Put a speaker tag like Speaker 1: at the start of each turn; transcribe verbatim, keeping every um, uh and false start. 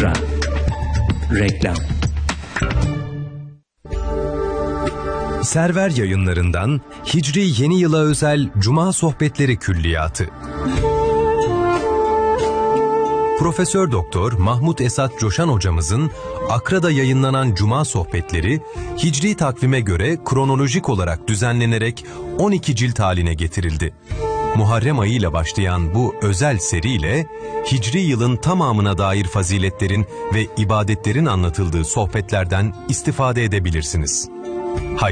Speaker 1: Akra. Reklam.
Speaker 2: Server Yayınlarından Hicri Yeni Yıla özel Cuma Sohbetleri Külliyatı. Profesör Doktor Mahmut Esat Coşan hocamızın Akra'da yayınlanan Cuma Sohbetleri, Hicri takvime göre kronolojik olarak düzenlenerek on iki cilt haline getirildi. Muharrem ayı ile başlayan bu özel seriyle Hicri yılın tamamına dair faziletlerin ve ibadetlerin anlatıldığı sohbetlerden istifade edebilirsiniz. Hayır.